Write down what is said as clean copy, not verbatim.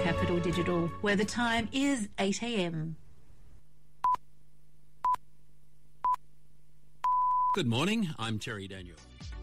Capital Digital, where the time is 8 a.m. Good morning, I'm Terry Daniel.